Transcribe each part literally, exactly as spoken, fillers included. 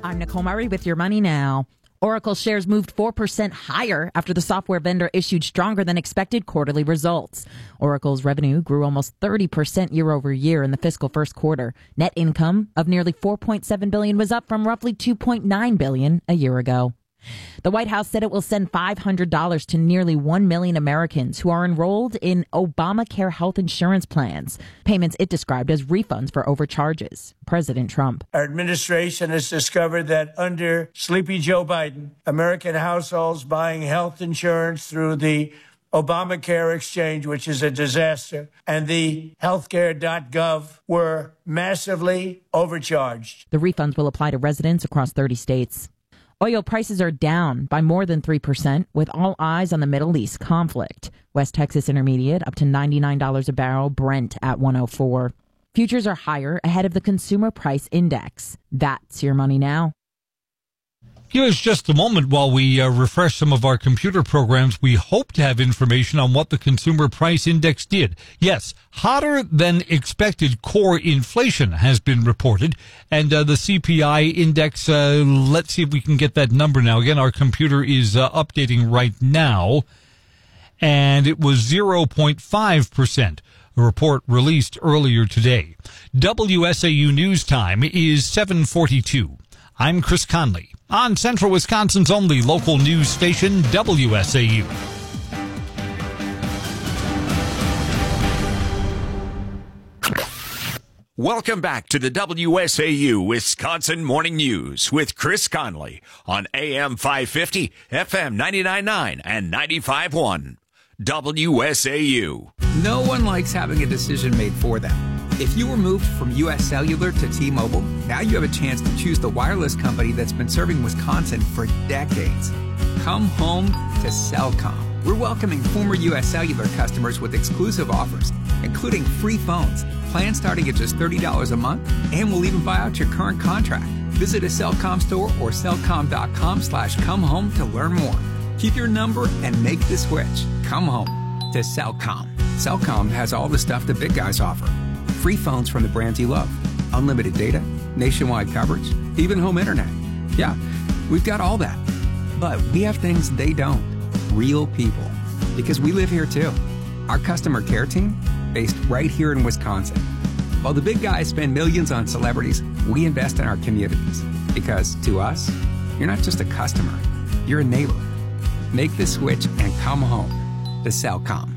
I'm Nicole Murray with Your Money Now. Oracle shares moved four percent higher after the software vendor issued stronger than expected quarterly results. Oracle's revenue grew almost thirty percent year over year in the fiscal first quarter. Net income of nearly four point seven billion dollars was up from roughly two point nine billion dollars a year ago. The White House said it will send five hundred dollars to nearly one million Americans who are enrolled in Obamacare health insurance plans, payments it described as refunds for overcharges. President Trump. Our administration has discovered that under Sleepy Joe Biden, American households buying health insurance through the Obamacare exchange, which is a disaster, and the healthcare dot gov were massively overcharged. The refunds will apply to residents across thirty states. Oil prices are down by more than three percent, with all eyes on the Middle East conflict. West Texas Intermediate up to ninety-nine dollars a barrel, Brent at one oh four. Futures are higher ahead of the Consumer Price Index. That's Your Money Now. Here's just a moment while we uh, refresh some of our computer programs. We hope to have information on what the Consumer Price Index did. Yes, hotter than expected core inflation has been reported. And uh, the C P I index, uh, let's see if we can get that number now. Again, our computer is uh, updating right now. And it was zero point five percent. A report released earlier today. W S A U News Time is seven forty-two. I'm Chris Conley on Central Wisconsin's only local news station, W S A U. Welcome back to the W S A U Wisconsin Morning News with Chris Conley on A M five fifty, F M ninety-nine point nine, and ninety-five point one. W S A U. No one likes having a decision made for them. If you were moved from U S Cellular to T-Mobile, now you have a chance to choose the wireless company that's been serving Wisconsin for decades. Come home to Cellcom. We're welcoming former U S Cellular customers with exclusive offers, including free phones, plans starting at just thirty dollars a month, and we'll even buy out your current contract. Visit a Cellcom store or cellcom.com slash come home to learn more. Keep your number and make the switch. Come home to Cellcom. Cellcom has all the stuff the big guys offer. Free phones from the brands you love, unlimited data, nationwide coverage, even home internet. Yeah, we've got all that. But we have things they don't. Real people. Because we live here too. Our customer care team, based right here in Wisconsin. While the big guys spend millions on celebrities, we invest in our communities. Because to us, you're not just a customer, you're a neighbor. Make the switch and come home to Cellcom.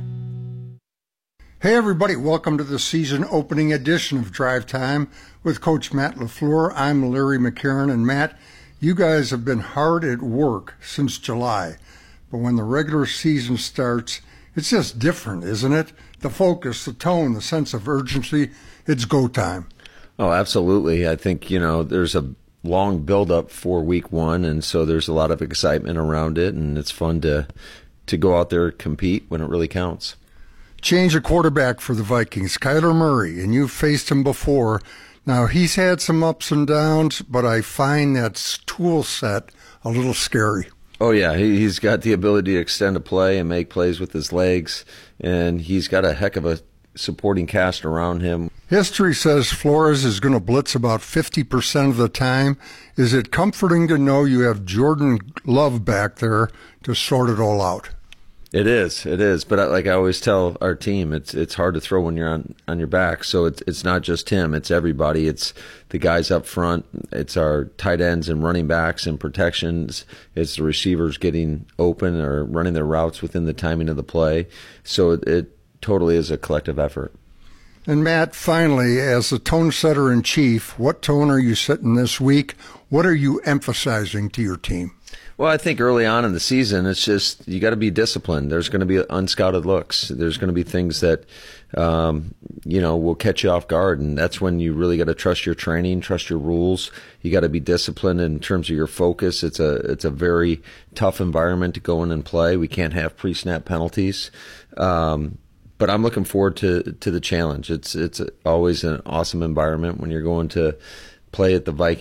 Hey everybody, welcome to the season opening edition of Drive Time with Coach Matt LaFleur. I'm Larry McCarron, and Matt, you guys have been hard at work since July. But when the regular season starts, it's just different, isn't it? The focus, the tone, the sense of urgency, it's go time. Oh, absolutely. I think, you know, there's a long build-up for week one, and so there's a lot of excitement around it, and it's fun to to go out there and compete when it really counts. Change of quarterback for the Vikings, Kyler Murray, and you've faced him before. Now, he's had some ups and downs, but I find that tool set a little scary. Oh, yeah, he's got the ability to extend a play and make plays with his legs, and he's got a heck of a supporting cast around him. History says Flores is going to blitz about fifty percent of the time. Is it comforting to know you have Jordan Love back there to sort it all out? It is, it is. But like I always tell our team, it's it's hard to throw when you're on, on your back. So it's it's not just him, it's everybody. It's the guys up front. It's our tight ends and running backs and protections. It's the receivers getting open or running their routes within the timing of the play. So it, it totally is a collective effort. And Matt, finally, as the tone setter in chief, what tone are you setting this week? What are you emphasizing to your team? Well, I think early on in the season, it's just you got to be disciplined. There's going to be unscouted looks. There's going to be things that, um, you know, will catch you off guard. And that's when you really got to trust your training, trust your rules. You got to be disciplined in terms of your focus. It's a it's a very tough environment to go in and play. We can't have pre-snap penalties. Um, but I'm looking forward to, to the challenge. It's, it's always an awesome environment when you're going to play at the Vikings.